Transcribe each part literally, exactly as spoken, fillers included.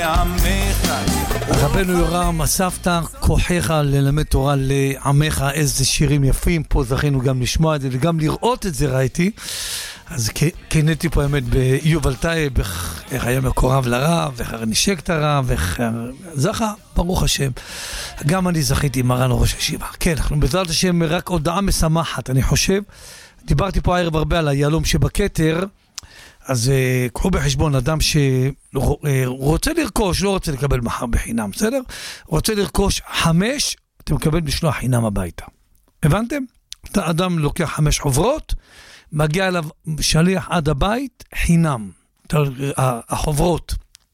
לעמך. רבנו יורם, אספת כוחך ללמד תורה לעמך, איזה שירים יפים, פה זכינו גם לשמוע את זה וגם לראות את זה ראיתי. אז קניתי פה האמת ביובל טייב, איך היה מקורב לרב, איך נשק את הרב, איך זכה, ברוך השם. גם אני זכיתי עם מרן ראש הישיבה. כן, אנחנו בעזרת השם רק הודעה משמחת, אני חושב. דיברתי פה הערב הרבה על היהלום שבכתר, אז uh, קחו בחשבון, אדם שרוצה לרכוש, לא רוצה לקבל מחר בחינם, בסדר? רוצה לרכוש חמש, אתם מקבל משלוח חינם הביתה. הבנתם? אדם לוקח חמש חוברות, מגיע אליו שליח עד הבית, חינם. החוברות,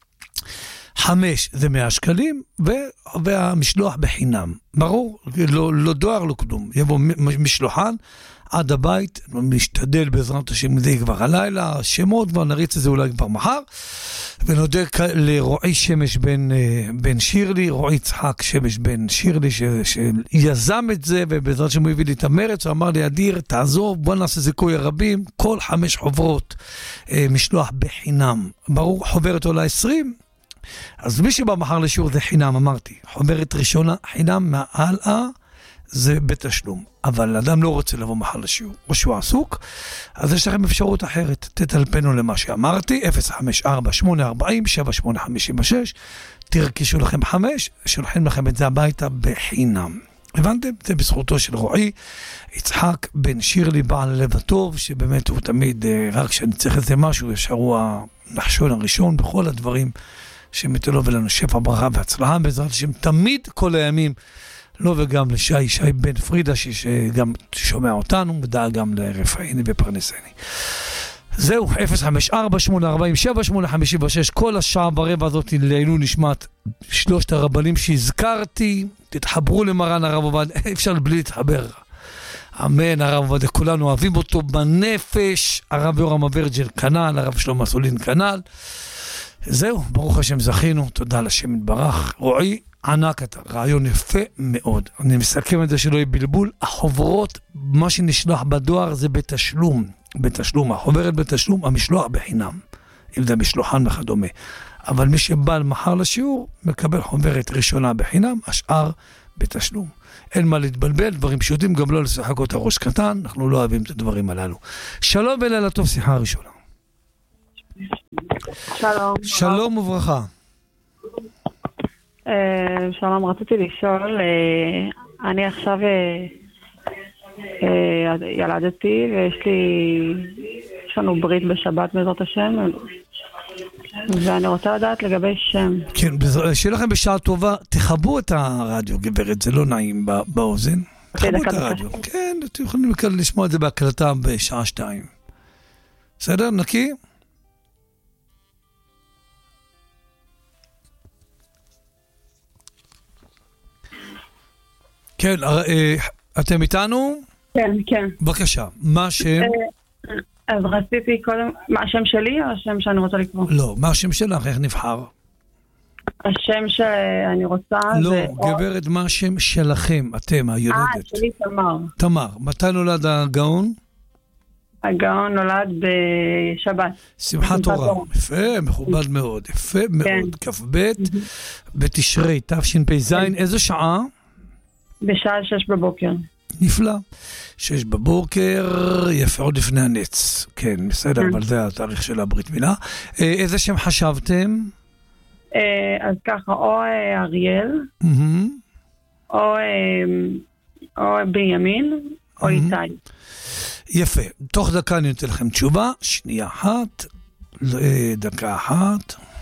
חמש זה מאה שקלים, והמשלוח בחינם. ברור? לא, לא דואר, לא קדום. יבוא משלוחן, עד הבית, משתדל בעזרת השם, זה כבר הלילה, שמות, כבר נריץ את זה אולי כבר מחר, ונודה לרועי שמש בן, בן שירלי, רועי יצחק שמש בן שירלי, ש, שיזם את זה, ובעזרת השם הוא הביא לי את המרץ, הוא אמר לי, אדיר, תעזוב, בוא נעשה זיכוי הרבים, כל חמש חוברות, משלוח בחינם, ברור, חוברת עולה עשרים, אז מי שבא מחר לשיעור זה חינם, אמרתי, חוברת ראשונה, חינם מההלאה, זה בתשלום, אבל אדם לא רוצה לבוא מחר לשיעור, או שהוא עסוק, אז יש לכם אפשרות אחרת, תטלפנו למה שאמרתי, אפס חמש ארבע שמונה ארבע אפס שבע שמונה חמש שש, תרכשו לכם חמש, שולחים לכם את זה הביתה בחינם. הבנתם? זה בזכותו של רועי, יצחק בן שירלי, בעל לב הטוב, שבאמת הוא תמיד, רק כשאני צריך את זה משהו, ישר הוא הנחשון הראשון בכל הדברים שמתלו ולנו שפע ברכה והצלחה, בעזרת השם תמיד כל הימים, לא וגם לשי, שי בן פרידה, שגם שומע אותנו, ודאג גם לרפאיני ופרנסני. זהו, אפס חמש ארבע שמונה ארבע אפס שבע שמונה חמש שש, כל השעה ברבע הזאת לעילוי נשמת שלושת הרבנים שהזכרתי, תתחברו למרן הרב עובדיה, אפשר בלי להתחבר. אמן, הרב עובדיה, כולנו אוהבים אותו בנפש, הרב יורם אברג'ל כנל, הרב שלמה סולין כנל. זהו, ברוך השם זכינו, תודה לשם יתברך. רועי, ענק אתה, רעיון יפה מאוד. אני מסכם את זה שלא יהיה בלבול. החוברות, מה שנשלח בדואר זה בתשלום. בתשלום, החוברת בתשלום, המשלוח בחינם. אם זה משלוחן וכדומה. אבל מי שבא מחר לשיעור, מקבל חוברת ראשונה בחינם, השאר בתשלום. אין מה להתבלבל, דברים פשוטים, גם לא לשחק אותה ראש קטן, אנחנו לא אוהבים את הדברים הללו. שלום ולילה טוב, שיחה ראשונה. שלום. שלום וברכה. שלום, רציתי לשאול, אני עכשיו ילדתי ויש לי, יש לנו ברית בשבת בעזרת השם, ואני רוצה לדעת לגבי שם. כן, שיהיה לכם בשעה טובה, תחבו את הרדיו גברת, זה לא נעים באוזן. תחבו את הרדיו. כן, אתם יכולים לשמוע את זה בהקלטה בשעה שתיים. בסדר, נקי? כן, אתם איתנו? כן, כן. בבקשה, מה השם? אז רציתי קודם, מה השם שלי או השם שאני רוצה לקרוא? לא, מה השם שלך? איך נבחר? השם שאני רוצה לא, זה... לא, גברת, מה השם שלכם, אתם, היולדת? אה, שלי תמר. תמר, מתי נולד הגאון? הגאון נולד בשבת. שמחת תורה. יפה, מכובד מאוד. יפה מאוד. כ"ב בתשרי, תשפ"ז, איזו שעה? בשעה שש בבוקר. נפלא. שש בבוקר, יפה עוד לפני הנץ. כן, בסדר, אבל זה התאריך של הברית מילה. איזה שם חשבתם? אז ככה, או אריאל, או בנימין, או איתי. יפה. תוך דקה אני נותן לכם תשובה. שנייה אחת, דקה אחת.